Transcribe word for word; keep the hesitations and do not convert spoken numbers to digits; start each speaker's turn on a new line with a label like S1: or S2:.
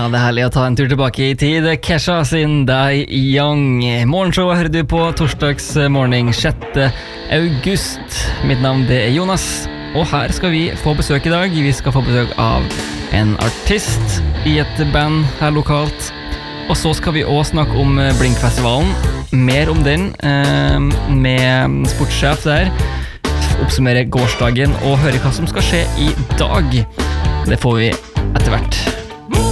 S1: Ja, det er herlig å ta en tur tilbake i tid. Kesha sin Die Young. Morgenshowet hører du på torsdags morgen sjette august. Mitt navn det er Jonas, og her skal vi få besøk i dag. Vi skal få besøk av en artist i et band her lokalt. Og så skal vi også snakke om Blinkfestivalen. Mer om den med sportssjef der. Oppsummere gårsdagen og høre hva som skal skje i dag. Det får vi etter hvert.